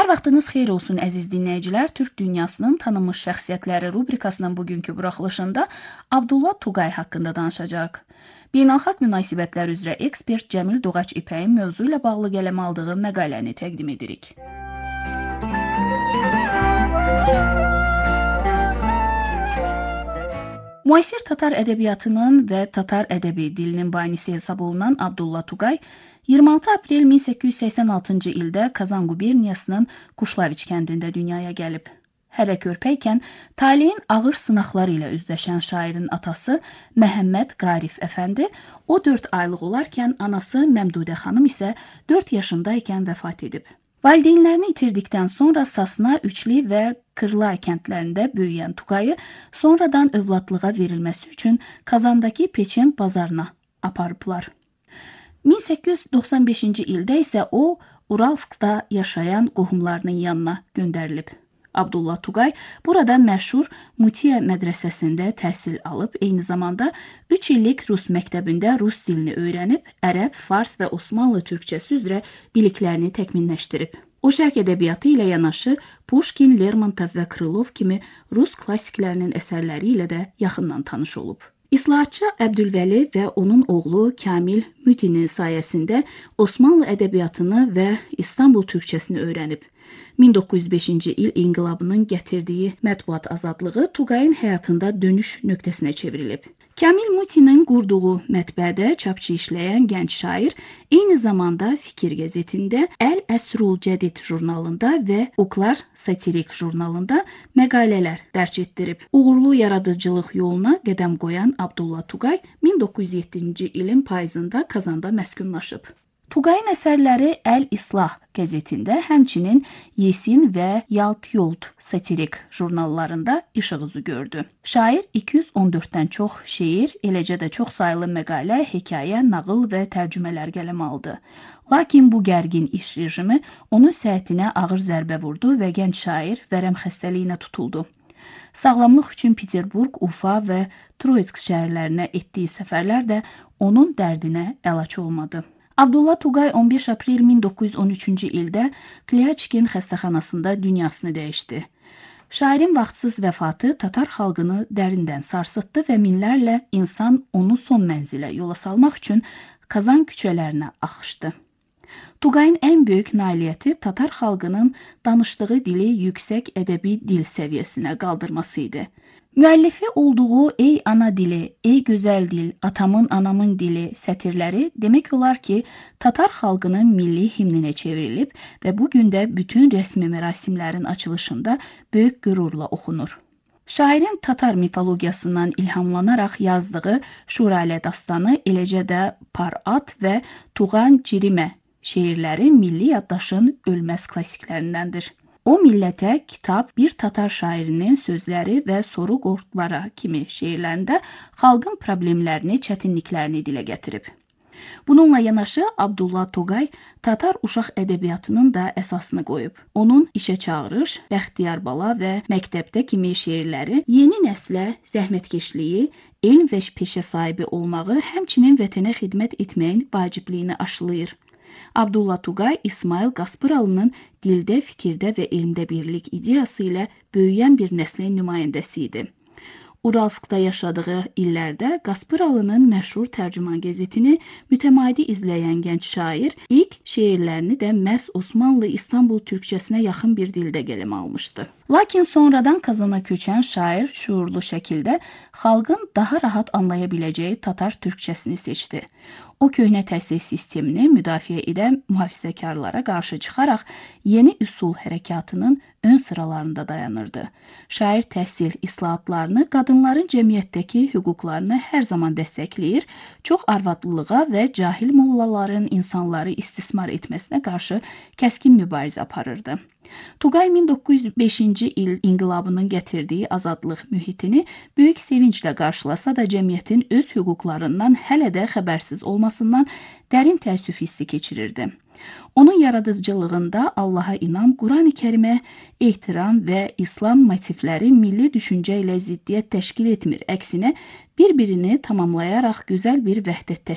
Hər vaxtınız xeyir olsun əziz dinləyicilər. Türk dünyasının tanınmış şəxsiyyətləri rubrikasının bugünkü buraxılışında Abdullah Tugay haqqında danışacaq. Beynəlxalq münasibətlər üzrə ekspert Cəmil Doğaç İpəyin mövzu ilə bağlı qələm aldığı məqaləni təqdim edirik. Müasir tatar ədəbiyyatının və tatar ədəbi dilinin banisi hesab olunan Abdullah Tugay 26 aprel 1886-cı ildə Kazan quberniyasının Kuşlaviç kəndində dünyaya gəlib. Hələ körpəykən taleyin ağır sınaqları ilə üzləşən şairin atası Məhəmməd Qarif əfəndi o 4 aylıq olarkən anası Məmdudə xanım isə 4 yaşındaykən vəfat edib. Valideynlərini itirdikdən sonra Sasna, Üçli və Kırlay kəndlərində böyüyən Tugayı sonradan övladlığa verilməsi üçün Kazandakı Peçen bazarına aparıblar. 1895-ci ildə isə o, Uralskda yaşayan qohumlarının yanına göndərilib. Abdullah Tugay burada məşhur Mutiya mədrəsəsində təhsil alıb, eyni zamanda 3 illik Rus məktəbində Rus dilini öyrənib, ərəb, fars və Osmanlı türkçəsi üzrə biliklərini təkmilləşdirib. O, şərq ədəbiyyatı ilə yanaşı Pushkin, Lermontov və Krılov kimi Rus klassiklərinin əsərləri ilə də yaxından tanış olub. İslahatçı Əbdülvəli və onun oğlu Kamil Mütinin sayəsində Osmanlı ədəbiyyatını və İstanbul türkçəsini öyrənib. 1905-ci il inqilabının gətirdiyi mətbuat azadlığı Tugayın həyatında dönüş nöqtəsinə çevrilib. Kamil Mütinin qurduğu mətbəədə çapçı işləyən gənc şair eyni zamanda Fikir qəzetində, Əl-Əsrul Cədid jurnalında və Oklar satirik jurnalında məqalələr dərc etdirib. Uğurlu yaradıcılıq yoluna qədəm qoyan Abdullah Tugay 1907-ci ilin payızında Kazanda məskunlaşıb. Tugayın əsərləri Əl-İslah qəzetində, həmçinin Yesin və Yalt-Yolt satirik jurnallarında işıq üzü gördü. Şair 214-dən çox şeir, eləcə də çox sayılı məqalə, hekayə, nağıl və tərcümələr qələm aldı. Lakin bu gərgin iş rejimi onun səhhətinə ağır zərbə vurdu və gənc şair vərəm xəstəliyinə tutuldu. Sağlamlıq üçün Peterburq, Ufa və Troitsk şəhərlərinə etdiyi səfərlər də onun dərdinə əlac olmadı. Abdullah Tugay 15 aprel 1913-cü ildə Klyachkin xəstəxanasında dünyasını dəyişdi. Şairin vaxtsız vəfatı tatar xalqını dərindən sarsıtdı və minlərlə insan onu son mənzilə yola salmaq üçün Kazan küçələrinə axışdı. Tugayın ən böyük nailiyyəti tatar xalqının danışdığı dili yüksək ədəbi dil səviyyəsinə qaldırması idi. Müəllifi olduğu Ey ana dili, ey gözəl dil, atamın anamın dili sətirləri demək olar ki, tatar xalqının milli himninə çevrilib və bu gün də bütün rəsmi mərasimlərin açılışında böyük qürurla oxunur. Şairin tatar mifologiyasından ilhamlanaraq yazdığı Şuralə dastanı, eləcə də Par-at və Tuğan Cirimə şeirləri milli yaddaşın ölməz klassiklərindəndir. O millətə kitab bir tatar şairinin sözləri və soru qorxulara kimi şeirlərində xalqın problemlərini, çətinliklərini dilə gətirib. Bununla yanaşı Abdullah Tugay tatar uşaq ədəbiyyatının da əsasını qoyub. Onun işə çağırış, Bəxtiyar bala və məktəbdə kimi şeirləri yeni nəslə zəhmətkeşliyi, elm və peşə sahibi olmağı, həmçinin vətənə xidmət etməyin vacibliyini aşılayır. Abdullah Tugay, İsmail Qaspıralı'nın dildə, fikirdə və elmdə birlik ideyası ilə böyüyən bir nəslin nümayəndəsi idi. Uralskda yaşadığı illərdə Qaspıralı'nın məşhur Tərcüman qəzetini mütəmadi izləyən gənc şair ilk şeirlərini də məhz Osmanlı İstanbul türkçəsinə yaxın bir dildə qələm almışdı. Lakin sonradan Kazana köçən şair şuurlu şəkildə xalqın daha rahat anlaya biləcəyi tatar türkçəsini seçdi. O köhnə təhsil sistemini müdafiə edən mühafizəkarlara qarşı çıxaraq yeni üsul hərəkatının ön sıralarında dayanırdı. Şair təhsil islahatlarını, qadınların cəmiyyətdəki hüquqlarını hər zaman dəstəkləyir, çox arvadlılığa və cahil mollaların insanları istismar etməsinə qarşı kəskin mübarizə aparırdı. Tugay 1905-ci il inqilabının gətirdiyi azadlıq mühitini böyük sevinclə qarşılasa da cəmiyyətin öz hüquqlarından hələ də xəbərsiz olmasından dərin təəssüf hissi keçirirdi. Onun yaradıcılığında Allaha inam, Quran-ı Kərimə ehtiram və İslam motivləri milli düşüncə ilə ziddiyyət təşkil etmir. Əksinə, bir-birini tamamlayaraq gözəl bir vəhdət təşkil edir.